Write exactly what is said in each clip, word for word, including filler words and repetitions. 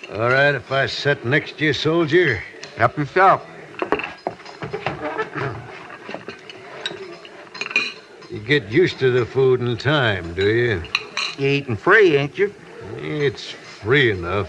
All right, if I sit next to you, soldier. Help yourself. You get used to the food in time, do you? You eating free, ain't you? It's free enough.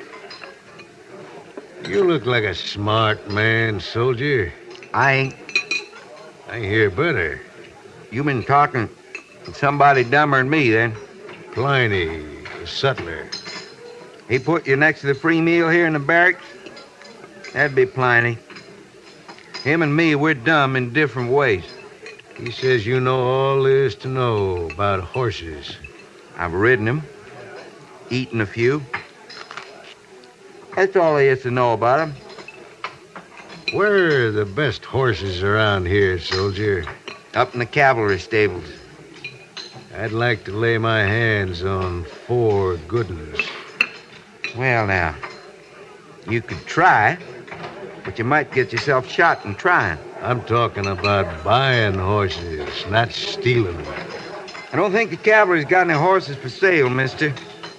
You look like a smart man, soldier. I ain't. I hear better. You been talking to somebody dumber than me, then. Pliny, the sutler. He put you next to the free meal here in the barracks? That'd be Pliny. Him and me, we're dumb in different ways. He says you know all there is to know about horses. I've ridden them, eaten a few. That's all there is to know about them. Where are the best horses around here, soldier? Up in the cavalry stables. I'd like to lay my hands on four good ones. Well, now, you could try, but you might get yourself shot in trying. I'm talking about buying horses, not stealing them. I don't think the cavalry's got any horses for sale, mister.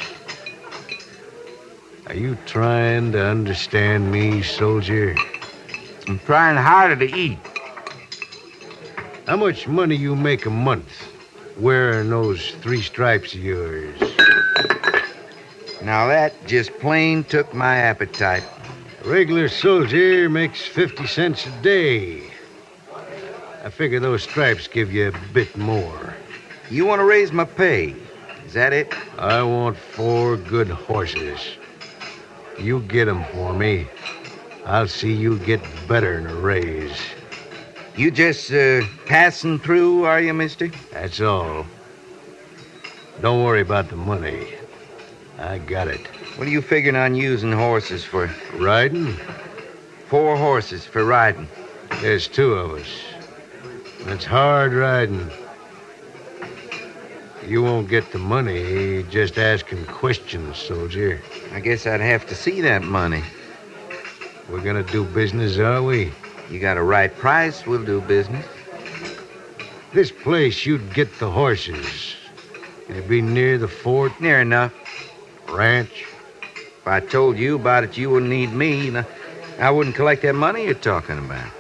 Are you trying to understand me, soldier? I'm trying harder to eat. How much money you make a month wearing those three stripes of yours? Now that just plain took my appetite. A regular soldier makes fifty cents a day. I figure those stripes give you a bit more. You want to raise my pay? Is that it? I want four good horses. You get 'em for me. I'll see you get better than a raise. You just uh, passing through, are you, mister? That's all. Don't worry about the money. I got it. What are you figuring on using horses for? Riding? Four horses for riding. There's two of us. It's hard riding. You won't get the money just asking questions, soldier. I guess I'd have to see that money. We're gonna do business, are we? You got a right price, we'll do business. This place you'd get the horses. It'd be near the fort. Near enough. Ranch. If I told you about it, you wouldn't need me. I wouldn't collect that money you're talking about.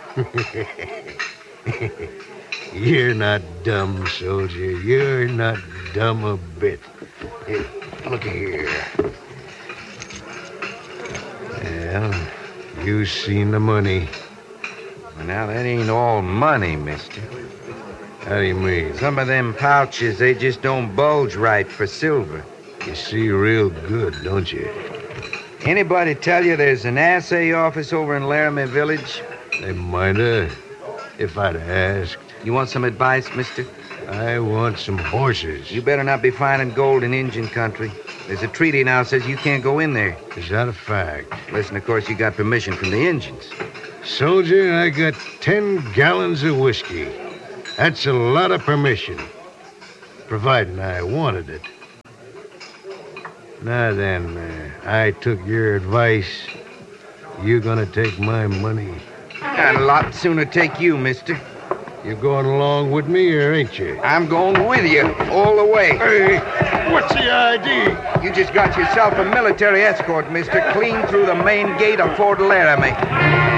You're not dumb, soldier. You're not dumb a bit. Hey, look here. Well, you seen the money. Well, now, that ain't all money, mister. How do you mean? Some of them pouches, they just don't bulge right for silver. You see real good, don't you? Anybody tell you there's an assay office over in Laramie Village? They might have, if I'd asked. You want some advice, mister? I want some horses. You better not be finding gold in Indian country. There's a treaty now says you can't go in there. Is that a fact? Listen, of course, you got permission from the Indians. Soldier, I got ten gallons of whiskey. That's a lot of permission. Providing I wanted it. Now then, uh, I took your advice. You gonna take my money? I'd a lot sooner take you, mister. You going along with me, or ain't you? I'm going with you, all the way. Hey, what's the I D? You just got yourself a military escort, mister, clean through the main gate of Fort Laramie.